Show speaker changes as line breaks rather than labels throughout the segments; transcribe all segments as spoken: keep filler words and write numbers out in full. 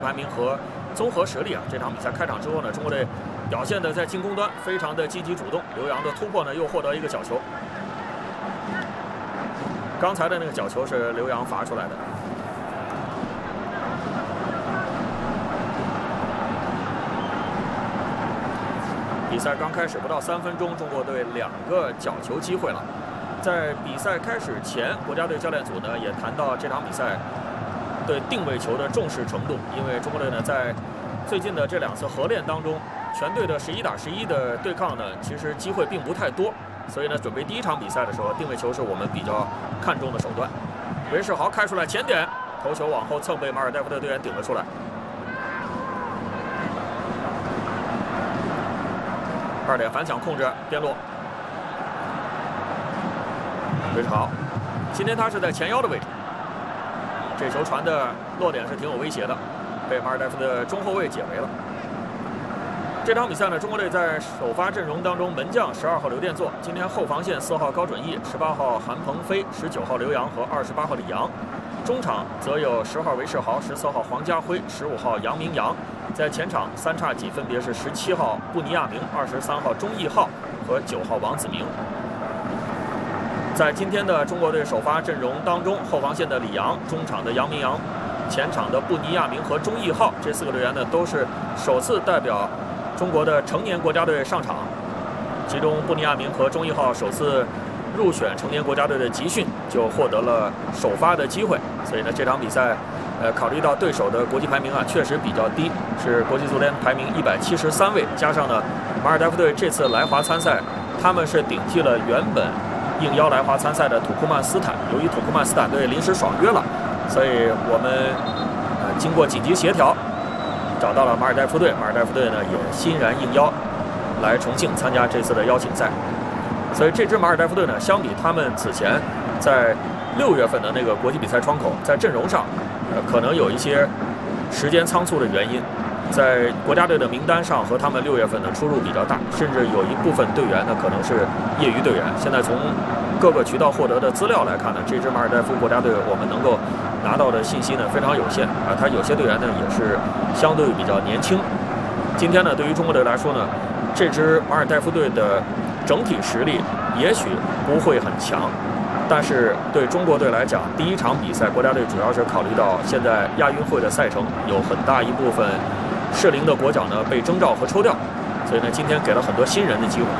排名和综合实力啊，这场比赛开场之后呢，中国队表现的在进攻端非常的积极主动，刘洋的突破呢又获得一个角球。刚才的那个角球是刘洋罚出来的。比赛刚开始不到三分钟，中国队两个角球机会了。在比赛开始前，国家队教练组呢也谈到这场比赛对定位球的重视程度，因为中国队呢在最近的这两次合练当中，全队的十一打十一的对抗呢，其实机会并不太多，所以呢，准备第一场比赛的时候，定位球是我们比较看重的手段。韦世豪开出来前点，头球往后蹭，被马尔代夫的队员顶了出来。二点反抢控制边路，韦世豪，今天他是在前腰的位置。这球传的落点是挺有威胁的，被马尔代夫的中后卫解围了。这场比赛呢，中国队在首发阵容当中，门将十二号刘殿座，今天后防线四号高准翼，十八号韩鹏飞，十九号刘洋和二十八号李阳。中场则有十号韦世豪，十四号黄家辉，十五号杨明阳。在前场三叉戟分别是十七号布尼亚明、二十三号钟义浩和九号王子明。在今天的中国队首发阵容当中，后防线的李阳，中场的杨明阳，前场的布尼亚明和钟义浩，这四个队员呢都是首次代表中国的成年国家队上场。其中布尼亚明和钟义浩首次入选成年国家队的集训，就获得了首发的机会。所以呢，这场比赛，呃，考虑到对手的国际排名啊确实比较低，是国际足联排名一百七十三位，加上呢马尔代夫队这次来华参赛，他们是顶替了原本应邀来华参赛的土库曼斯坦。由于土库曼斯坦队临时爽约了，所以我们呃经过紧急协调，找到了马尔代夫队。马尔代夫队呢也欣然应邀来重庆参加这次的邀请赛。所以这支马尔代夫队呢，相比他们此前在六月份的那个国际比赛窗口，在阵容上，呃可能有一些时间仓促的原因，在国家队的名单上和他们六月份的出入比较大，甚至有一部分队员呢可能是业余队员。现在从各个渠道获得的资料来看呢，这支马尔代夫国家队我们能够拿到的信息呢非常有限啊，他有些队员呢也是相对比较年轻。今天呢，对于中国队来说呢，这支马尔代夫队的整体实力也许不会很强，但是对中国队来讲，第一场比赛国家队主要是考虑到现在亚运会的赛程有很大一部分适龄的国脚呢被征召和抽调，所以呢今天给了很多新人的机会。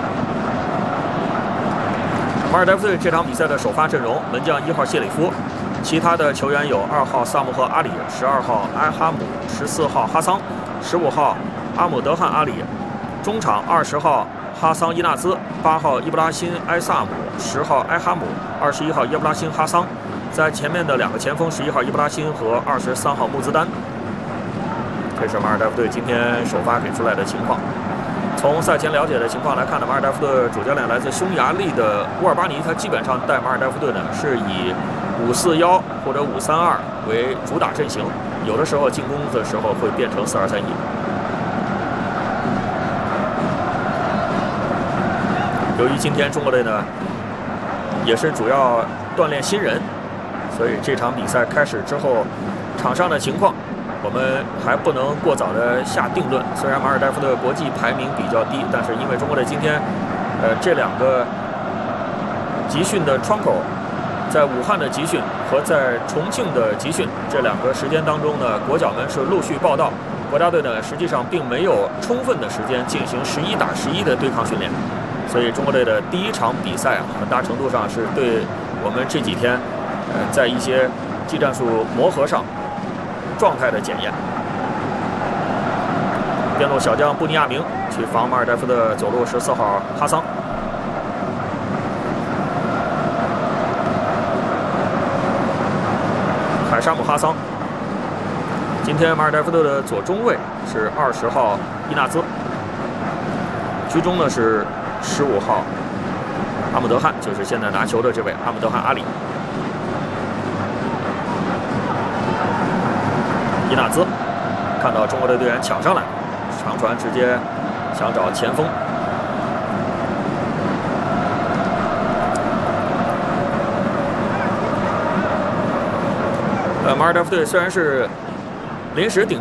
马尔代夫队这场比赛的首发阵容，门将一号谢里夫，其他的球员有二号萨穆赫阿里，十二号埃哈姆，十四号哈桑，十五号阿姆德汗阿里。中场二十号哈桑伊纳兹，八号伊布拉辛埃萨姆，十号埃哈姆，二十一号耶布拉辛哈桑。在前面的两个前锋，十一号伊布拉辛和二十三号穆兹丹。这是马尔代夫队今天首发给出来的情况。从赛前了解的情况来看呢，马尔代夫的主教练来自匈牙利的乌尔巴尼，他基本上带马尔代夫队呢是以五四一或者五三二为主打阵型，有的时候进攻的时候会变成四二三一。由于今天中国队呢也是主要锻炼新人，所以这场比赛开始之后，场上的情况我们还不能过早的下定论。虽然马尔代夫的国际排名比较低，但是因为中国队今天呃这两个集训的窗口，在武汉的集训和在重庆的集训这两个时间当中呢，国脚们是陆续报到，国家队呢实际上并没有充分的时间进行十一打十一的对抗训练。所以中国队的第一场比赛啊，很大程度上是对我们这几天，呃，在一些技战术磨合上状态的检验。边路小将布尼亚明去防马尔代夫的左路十四号哈桑。海沙姆哈桑。今天马尔代夫队的左中卫是二十号伊纳兹，居中呢是十五号阿姆德汗，就是现在拿球的这位阿姆德汗阿里。伊纳兹看到中国队队员抢上来，长传直接想找前锋。呃，马尔代夫队虽然是临时顶